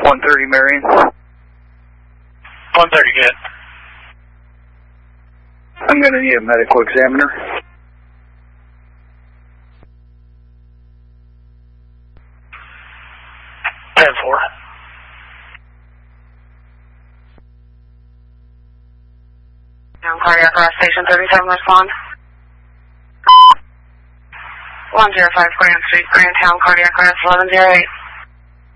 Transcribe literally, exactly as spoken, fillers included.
one thirty Marion. one thirty, good. I'm going to need a medical examiner. ten four. Down cardiac arrest, station thirty-seven, respond. one zero five Grand Street, Grand Town, cardiac arrest, eleven zero eight.